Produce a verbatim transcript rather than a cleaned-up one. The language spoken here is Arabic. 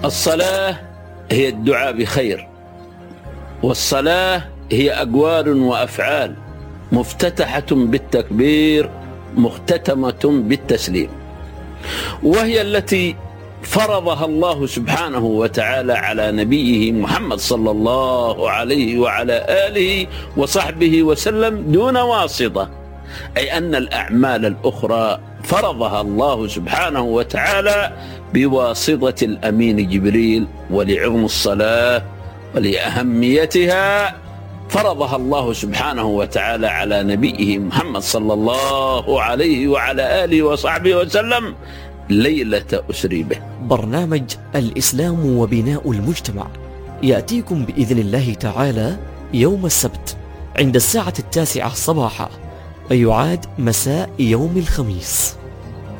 الصلاة هي الدعاء بخير، والصلاة هي أقوال وأفعال مفتتحة بالتكبير مختتمة بالتسليم، وهي التي فرضها الله سبحانه وتعالى على نبيه محمد صلى الله عليه وعلى آله وصحبه وسلم دون واسطة، أي أن الأعمال الأخرى فرضها الله سبحانه وتعالى بواسطة الأمين جبريل، ولعظم الصلاة ولأهميتها فرضها الله سبحانه وتعالى على نبيه محمد صلى الله عليه وعلى آله وصحبه وسلم ليلة أسري به. برنامج الإسلام وبناء المجتمع يأتيكم بإذن الله تعالى يوم السبت عند الساعة التاسعة صباحا، ويعاد مساء يوم الخميس.